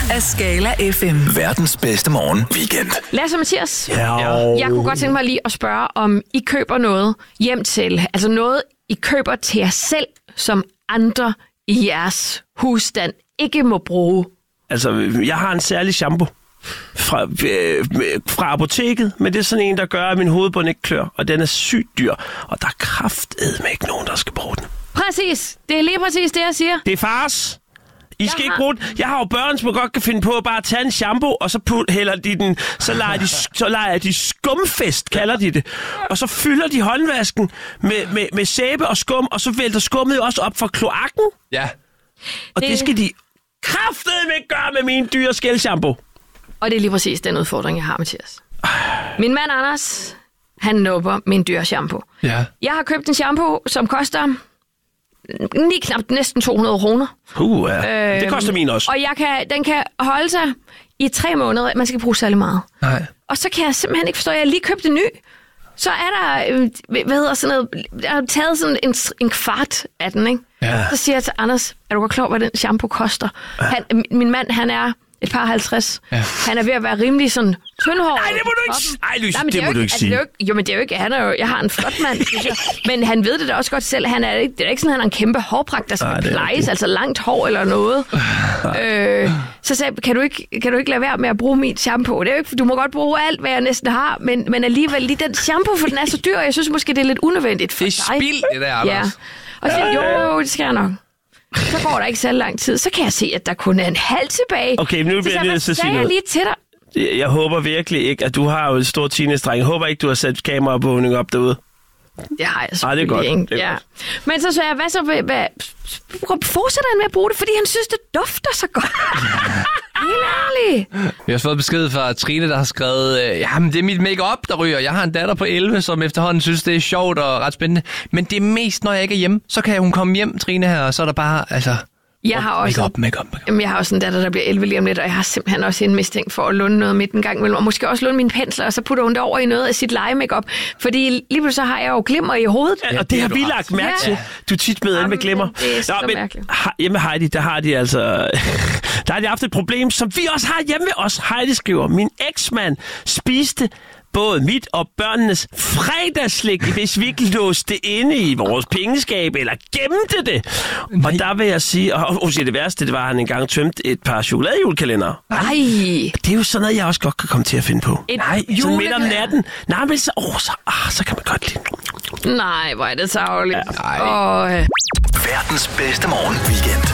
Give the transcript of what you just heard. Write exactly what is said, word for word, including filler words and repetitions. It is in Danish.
af Skala F M. Verdens bedste morgen weekend. Lasse og Mathias, Ja. jeg kunne godt tænke mig lige at spørge, om I køber noget hjem til. Altså noget, I køber til jer selv, som andre i jeres husstand ikke må bruge. Altså, jeg har en særlig shampoo fra, øh, fra apoteket, men det er sådan en, der gør, at min hovedbund ikke klør, og den er sygt dyr, og der er kraftedme ikke nogen, der skal bruge den. Præcis. Det er lige præcis det, jeg siger. Det er fars. I skal Jeg ikke har- bruge den. Jeg har jo børn, som godt kan finde på at bare tage en shampoo, og så put, hælder de den, så leger de, så leger de skumfest, kalder de det. Og så fylder de håndvasken med, med, med sæbe og skum, og så vælter skummet jo også op fra kloakken. Ja. Og det, Det- det skal de kraftedme ikke gøre med min dyre skældshampoo. Og det er lige præcis den udfordring, jeg har, Mathias. Min mand Anders, han nupper min dyre shampoo. Ja. Jeg har købt en shampoo, som koster lige knap næsten to hundrede kroner. Uh, ja. Det koster min også. Og jeg kan, den kan holde sig i tre måneder. Man skal ikke bruge særlig meget. Nej. Og så kan jeg simpelthen ikke forstå, at jeg lige købte en ny. Så er der, øh, hvad hedder sådan noget, jeg har taget sådan en, en kvart af den, ikke? Ja. Så siger jeg til Anders, er du godt klar, hvad den shampoo koster? Han, min mand, han er et par halvtreds. Ja. Han er ved at være rimelig sådan tyndhåret. Nej, det må du ikke sige. Ej, Louise, Nej, men det er må jo du ikke altså, sige. det er jo ikke, jo, men det er jo ikke, han er jo, jeg har en flot mand, synes jeg. Men han ved det da også godt selv. Han er ikke, det er ikke sådan, at han har en kæmpe hårpragt, der skal Nej, det er plejes, rigtigt. altså langt hår eller noget. øh, så sagde jeg, kan du, ikke, kan du ikke lade være med at bruge mit shampoo? Det er jo ikke, du må godt bruge alt, hvad jeg næsten har, men, men alligevel lige den shampoo, for den er så dyr, og jeg synes måske, det er lidt unødvendigt for Det er dig. spild, det der, Anders. Ja. Og så siger jeg, jo, jo, det skal jeg nok. Så går der ikke så lang tid, så kan jeg se, at der kun er en halv tilbage. Okay, men nu Så bliver sagde jeg jeg, nødt til hvad at sige sagde jeg noget. lige til dig? Jeg jeg håber virkelig ikke, at du har jo en stor teenage-dreng. Jeg håber ikke, du har sat kameraovervågning op derude. Det har jeg Ej, det er selvfølgelig godt. ikke. Det er Ja. godt. Men så sagde jeg, hvad så? Hvad, hvad, fortsætter han med at bruge det, fordi han synes, det dufter så godt? Helt ærligt. Vi har fået besked fra Trine, der har skrevet, øh, jamen det er mit make-up, der ryger. Jeg har en datter på elleve, som efterhånden synes, det er sjovt og ret spændende. Men det er mest, når jeg ikke er hjemme. Så kan hun komme hjem, Trine her, og så er der bare, altså... Jeg har også, Make-up, make-up, make-up. jamen, jeg har også en datter, der bliver elleve lige om lidt, og jeg har simpelthen også en mistænkt for at låne noget midt en gang imellem, og måske også låne mine pensler, og så putter hun det over i noget af sit lege-makeup. Fordi lige pludselig så har jeg jo glimmer i hovedet. Ja, og det, det har har vi du lagt mærke Ja. til. Du er tit med ind med glimmer. det er så mærkeligt. ha- hjemme med Heidi, der har de altså... der har de haft et problem, som vi også har hjemme med os. Heidi skriver, min eksmand spiste både mit og børnenes fredagsslik, hvis vi ikke låste det inde i vores pengeskab, eller gemte det. Og der vil jeg sige, og, og sige, det værste, det var, at han engang tømte et par chokoladejulekalendere. Ej, Det er jo sådan noget, jeg også godt kan komme til at finde på. Et Nej, sådan midt om julekalender? natten. Nej, men så, oh, så, ah, så kan man godt lide. nej, hvor er det tarveligt. Nej. Og, øh, Verdens bedste morgen weekend.